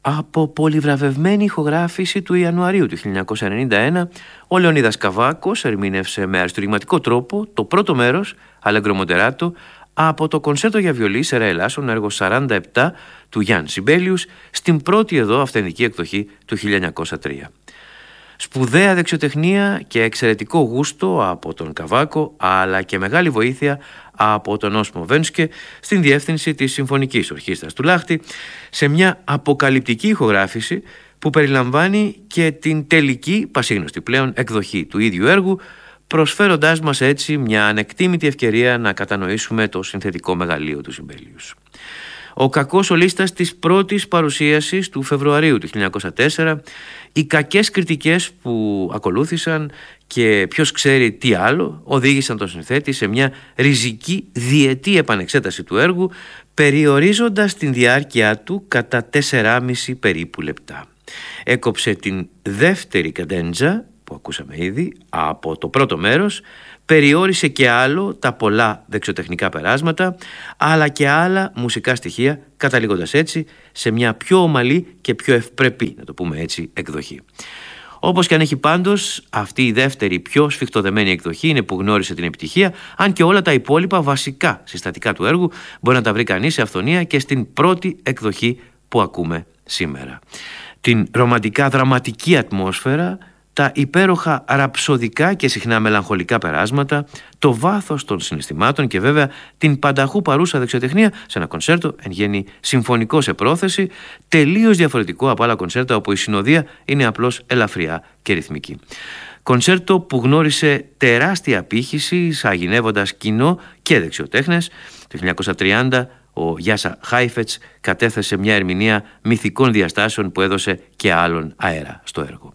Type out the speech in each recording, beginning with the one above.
Από πολυβραβευμένη ηχογράφηση του Ιανουαρίου του 1991, ο Λεωνίδας Καβάκος ερμήνευσε με αριστουργηματικό τρόπο το πρώτο μέρος, Allegro Moderato, από το κονσέρτο για βιολί σε ρε ελάσσον, έργο 47 του Γιάνν Σιμπέλιους, στην πρώτη εδώ αυθεντική εκδοχή του 1903. Σπουδαία δεξιοτεχνία και εξαιρετικό γούστο από τον Καβάκο, αλλά και μεγάλη βοήθεια από τον Όσμο Βένσκε στην διεύθυνση της Συμφωνικής Ορχήστρας του Λάχτη, σε μια αποκαλυπτική ηχογράφηση που περιλαμβάνει και την τελική, πασίγνωστη πλέον, εκδοχή του ίδιου έργου, προσφέροντάς μας έτσι μια ανεκτήμητη ευκαιρία να κατανοήσουμε το συνθετικό μεγαλείο του Σιμπέλιους. Ο κακός σολίστας της πρώτης παρουσίασης του Φεβρουαρίου του 1904, οι κακές κριτικές που ακολούθησαν και ποιος ξέρει τι άλλο, οδήγησαν τον συνθέτη σε μια ριζική διετή επανεξέταση του έργου, περιορίζοντας την διάρκεια του κατά 4,5 περίπου λεπτά. Έκοψε την δεύτερη καντέντζα, που ακούσαμε ήδη, από το πρώτο μέρος, περιόρισε και άλλο τα πολλά δεξιοτεχνικά περάσματα, αλλά και άλλα μουσικά στοιχεία, καταλήγοντας έτσι σε μια πιο ομαλή και πιο ευπρεπή, να το πούμε έτσι, εκδοχή. Όπως και αν έχει πάντως, αυτή η δεύτερη πιο σφιχτοδεμένη εκδοχή είναι που γνώρισε την επιτυχία, αν και όλα τα υπόλοιπα βασικά συστατικά του έργου μπορεί να τα βρει κανείς σε αυθονία και στην πρώτη εκδοχή που ακούμε σήμερα. Την ρομαντικά δραματική ατμόσφαιρα, τα υπέροχα ραψοδικά και συχνά μελαγχολικά περάσματα, το βάθος των συναισθημάτων και βέβαια την πανταχού παρούσα δεξιοτεχνία σε ένα κονσέρτο εν γέννη συμφωνικό σε πρόθεση, τελείως διαφορετικό από άλλα κονσέρτα όπου η συνοδεία είναι απλώς ελαφριά και ρυθμική. Κονσέρτο που γνώρισε τεράστια απήχηση, σαγηνεύοντας κοινό και δεξιοτέχνες. Το 1930 ο Γιάσα Χάιφετς κατέθεσε μια ερμηνεία μυθικών διαστάσεων που έδωσε και άλλον αέρα στο έργο.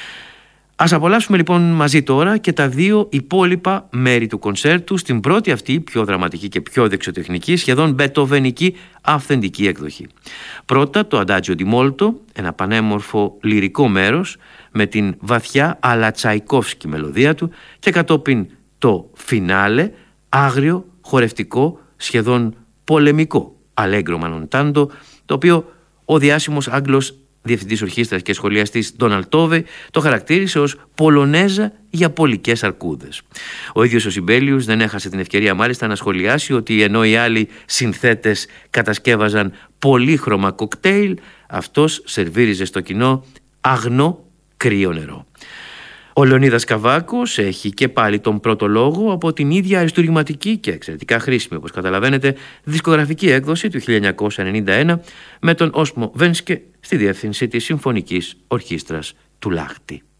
Ας απολαύσουμε λοιπόν μαζί τώρα και τα δύο υπόλοιπα μέρη του κονσέρτου στην πρώτη αυτή πιο δραματική και πιο δεξιοτεχνική, σχεδόν μπετοβενική αυθεντική εκδοχή. Πρώτα το Adagio di Molto, ένα πανέμορφο λυρικό μέρος με την βαθιά αλλά τσαϊκόφσκι μελωδία του, και κατόπιν το φινάλε, άγριο, χορευτικό, σχεδόν πολεμικό Allegro Manontanto, το οποίο ο διάσημος Άγγλος διευθυντής ορχήστρας και σχολιαστής Ντόναλντ Τόβε το χαρακτήρισε ως Πολωνέζα για πολικές αρκούδες. Ο ίδιος ο Σιμπέλιους δεν έχασε την ευκαιρία μάλιστα να σχολιάσει ότι ενώ οι άλλοι συνθέτες κατασκεύαζαν πολύχρωμα κοκτέιλ, αυτός σερβίριζε στο κοινό αγνό κρύο νερό. Ο Λεωνίδας Καβάκος έχει και πάλι τον πρώτο λόγο από την ίδια αριστουργηματική και εξαιρετικά χρήσιμη, όπως καταλαβαίνετε, δισκογραφική έκδοση του 1991 με τον Όσμο Βένσκε στη διεύθυνση της Συμφωνικής Ορχήστρας του Λάχτη.